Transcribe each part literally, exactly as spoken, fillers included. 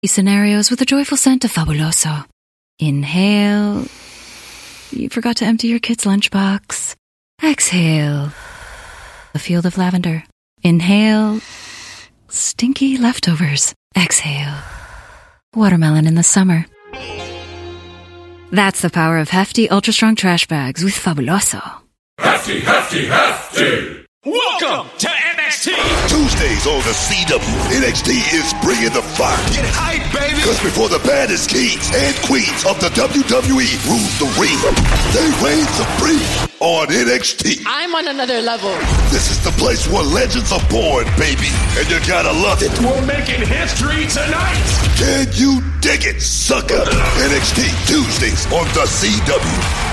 Scenarios with a joyful scent of Fabuloso. Inhale. You forgot to empty your kid's lunchbox. Exhale. A field of lavender. Inhale. Stinky leftovers. Exhale. Watermelon in the summer. That's the power of hefty, ultra-strong trash bags with Fabuloso. Hefty, hefty, hefty! Welcome to N X T! Tuesdays on the C W, N X T is bringing the fire. Get hype, baby! Because before the baddest kings and queens of the W W E rule the ring, they reign supreme on N X T. I'm on another level. This is the place where legends are born, baby, and you gotta love it. We're making history tonight! Can you dig it, sucker? N X T, Tuesdays on the C W.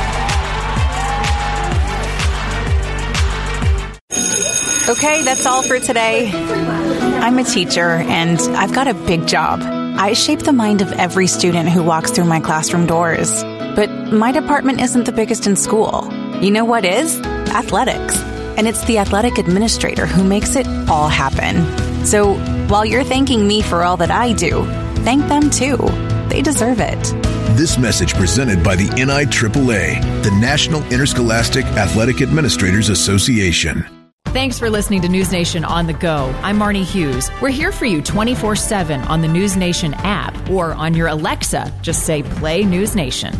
Okay, that's all for today. I'm a teacher, and I've got a big job. I shape the mind of every student who walks through my classroom doors. But my department isn't the biggest in school. You know what is? Athletics. And it's the athletic administrator who makes it all happen. So while you're thanking me for all that I do, thank them too. They deserve it. This message presented by the N I A A A, the National Interscholastic Athletic Administrators Association. Thanks for listening to News Nation on the go. I'm Marnie Hughes. We're here for you twenty-four seven on the News Nation app or on your Alexa. Just say play News Nation.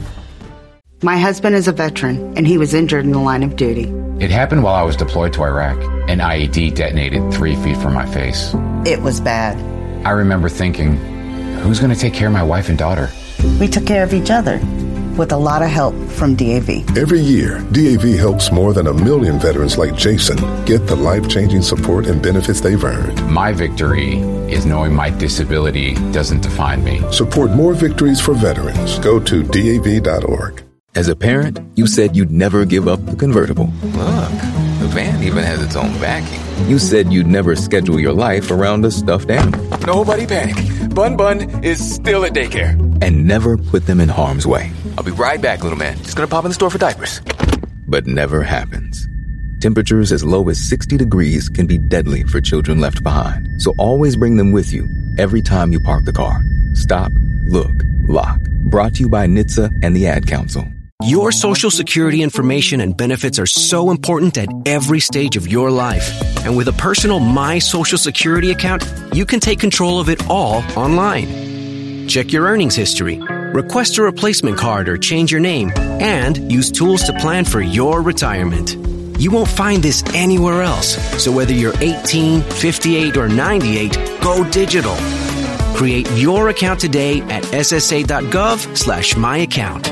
My husband is a veteran, and he was injured in the line of duty. It happened while I was deployed to Iraq. An I E D detonated three feet from my face. It was bad. I remember thinking, who's going to take care of my wife and daughter? We took care of each other, with a lot of help from D A V. Every year, D A V helps more than a million veterans like Jason get the life-changing support and benefits they've earned. My victory is knowing my disability doesn't define me. Support more victories for veterans. Go to D A V dot org. As a parent, you said you'd never give up the convertible. Look, the van even has its own backing. You said you'd never schedule your life around a stuffed animal. Nobody panic. Bun Bun is still at daycare. And never put them in harm's way. I'll be right back, little man. Just gonna pop in the store for diapers. But never happens. Temperatures as low as sixty degrees can be deadly for children left behind. So always bring them with you every time you park the car. Stop, look, lock. Brought to you by N H T S A and the Ad Council. Your Social Security information and benefits are so important at every stage of your life. And with a personal My Social Security account, you can take control of it all online. Check your earnings history, request a replacement card or change your name, and use tools to plan for your retirement. You won't find this anywhere else. So whether you're eighteen, fifty-eight, or ninety-eight, go digital. Create your account today at ssa.gov slash my account.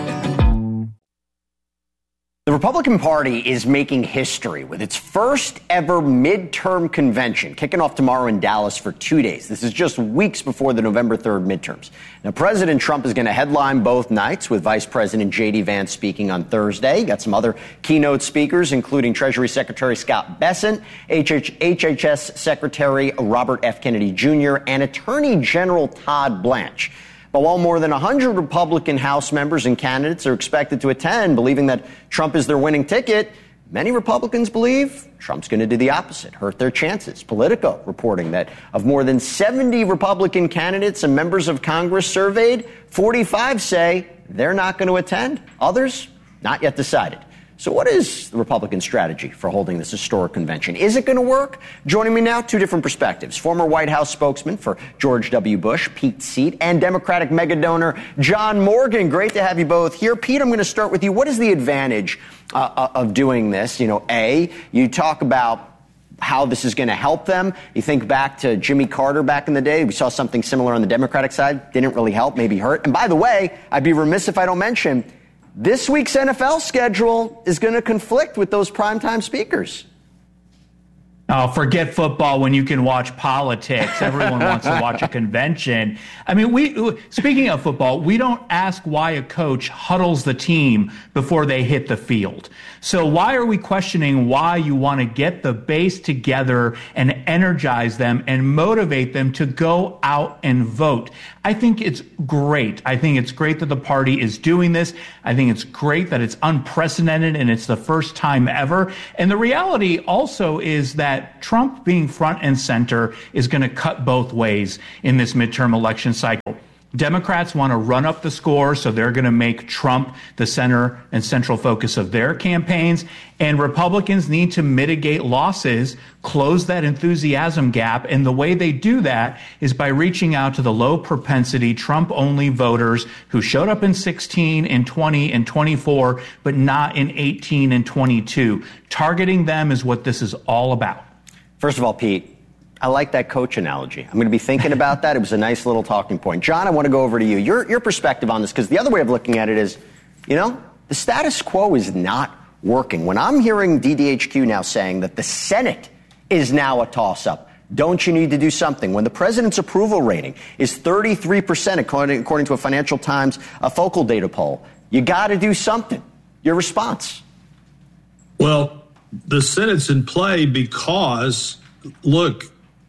The Republican Party is making history with its first ever midterm convention, kicking off tomorrow in Dallas for two days. This is just weeks before the November third midterms. Now, President Trump is going to headline both nights with Vice President J D. Vance speaking on Thursday. Got some other keynote speakers, including Treasury Secretary Scott Bessent, H H S Secretary Robert F. Kennedy Junior, and Attorney General Todd Blanche. But while more than one hundred Republican House members and candidates are expected to attend, believing that Trump is their winning ticket, many Republicans believe Trump's going to do the opposite, hurt their chances. Politico reporting that of more than seventy Republican candidates and members of Congress surveyed, forty-five say they're not going to attend. Others, not yet decided. So what is the Republican strategy for holding this historic convention? Is it going to work? Joining me now, two different perspectives. Former White House spokesman for George W. Bush, Pete Seat, and Democratic mega donor John Morgan. Great to have you both here. Pete, I'm going to start with you. What is the advantage uh, of doing this? You know, A, you talk about how this is going to help them. You think back to Jimmy Carter back in the day. We saw something similar on the Democratic side. Didn't really help, maybe hurt. And by the way, I'd be remiss if I don't mention this week's N F L schedule is going to conflict with those primetime speakers. Oh, forget football when you can watch politics. Everyone wants to watch a convention. I mean, we, speaking of football, we don't ask why a coach huddles the team before they hit the field. So why are we questioning why you want to get the base together and energize them and motivate them to go out and vote? I think it's great. I think it's great that the party is doing this. I think it's great that it's unprecedented and it's the first time ever. And the reality also is that that Trump being front and center is going to cut both ways in this midterm election cycle. Democrats want to run up the score, so they're going to make Trump the center and central focus of their campaigns. And Republicans need to mitigate losses, close that enthusiasm gap. And the way they do that is by reaching out to the low propensity Trump-only voters who showed up in sixteen, in twenty, and twenty-four, but not in eighteen and twenty-two. Targeting them is what this is all about. First of all, Pete, I like that coach analogy. I'm going to be thinking about that. It was a nice little talking point. John, I want to go over to you. Your, your perspective on this, because the other way of looking at it is, you know, the status quo is not working. When I'm hearing D D H Q now saying that the Senate is now a toss-up, don't you need to do something? When the president's approval rating is thirty-three percent, according, according to a Financial Times a focal data poll, you got to do something. Your response? Well, the Senate's in play because, look,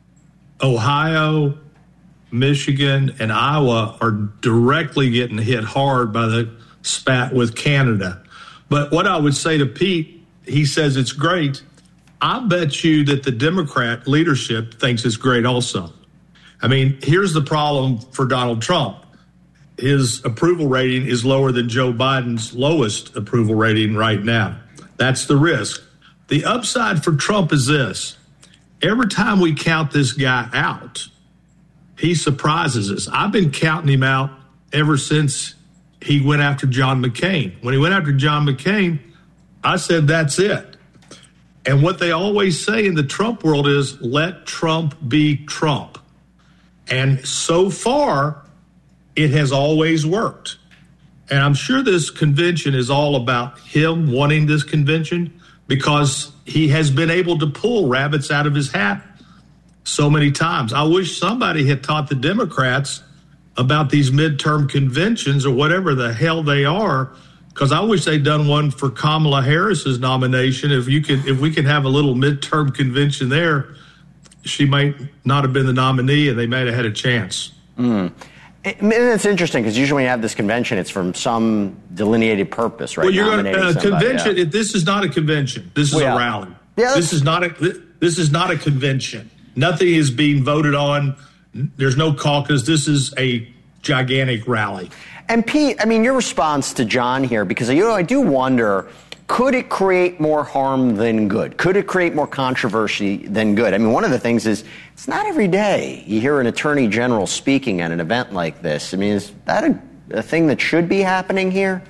Ohio, Michigan, and Iowa are directly getting hit hard by the spat with Canada. But what I would say to Pete, he says it's great. I bet you that the Democrat leadership thinks it's great also. I mean, here's the problem for Donald Trump. His approval rating is lower than Joe Biden's lowest approval rating right now. That's the risk. The upside for Trump is this. Every time we count this guy out, he surprises us. I've been counting him out ever since he went after John McCain. When he went after John McCain, I said, that's it. And what they always say in the Trump world is, let Trump be Trump. And so far, it has always worked. And I'm sure this convention is all about him wanting this convention, because he has been able to pull rabbits out of his hat so many times. I wish somebody had taught the Democrats about these midterm conventions or whatever the hell they are, because I wish they'd done one for Kamala Harris's nomination. If you could, if we could have a little midterm convention there, she might not have been the nominee and they might have had a chance. Mm. It's interesting because usually when you have this convention, it's from some delineated purpose, right? Well, you're going to uh, convention. Yeah. This is not a convention. This is well, yeah. a rally. Yeah, this is not a. This is not a convention. Nothing is being voted on. There's no caucus. This is a gigantic rally. And Pete, I mean, your response to John here, because you know, I do wonder. Could it create more harm than good? Could it create more controversy than good? I mean, one of the things is it's not every day you hear an attorney general speaking at an event like this. I mean, is that a, a thing that should be happening here?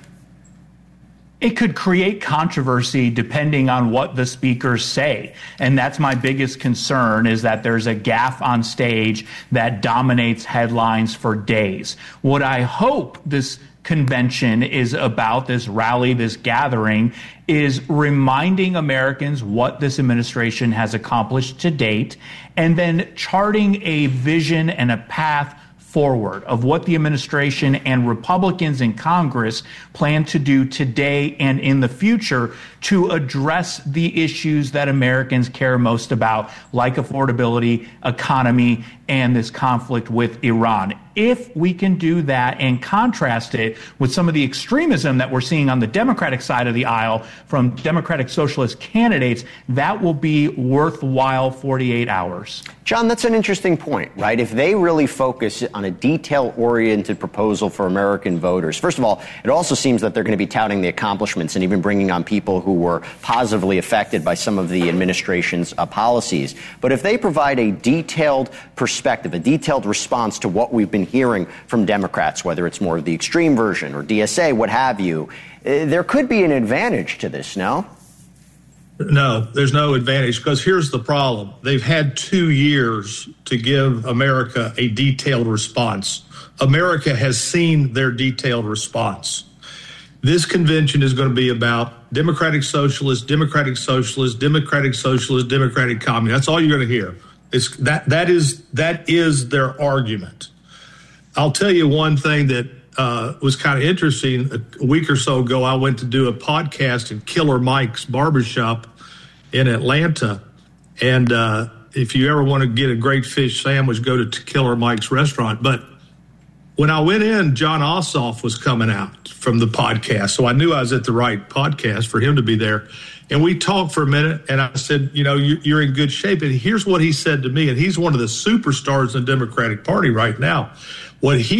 It could create controversy depending on what the speakers say. And that's my biggest concern, is that there's a gaffe on stage that dominates headlines for days. What I hope this convention is about, this rally, this gathering, is reminding Americans what this administration has accomplished to date, and then charting a vision and a path forward of what the administration and Republicans in Congress plan to do today and in the future to address the issues that Americans care most about, like affordability, economy, and this conflict with Iran. If we can do that and contrast it with some of the extremism that we're seeing on the Democratic side of the aisle from Democratic Socialist candidates, that will be worthwhile forty-eight hours. John, that's an interesting point, right? If they really focus on a detail-oriented proposal for American voters, first of all, it also seems that they're going to be touting the accomplishments and even bringing on people who were positively affected by some of the administration's uh, policies. But if they provide a detailed perspective, a detailed response to what we've been hearing from Democrats, whether it's more of the extreme version or D S A, what have you, uh, there could be an advantage to this, no? No, there's no advantage, because here's the problem. They've had two years to give America a detailed response. America has seen their detailed response. This convention is going to be about Democratic Socialists, Democratic Socialists, Democratic Socialists, Democratic Communists. That's all you're going to hear. It's that that is that is their argument. I'll tell you one thing that uh, was kind of interesting. A week or so ago, I went to do a podcast at Killer Mike's Barbershop in Atlanta. And uh, if you ever want to get a great fish sandwich, go to Killer Mike's restaurant. But when I went in, John Ossoff was coming out from the podcast. So I knew I was at the right podcast for him to be there. And we talked for a minute, and I said, you know, you're in good shape. And here's what he said to me, and he's one of the superstars in the Democratic Party right now. What he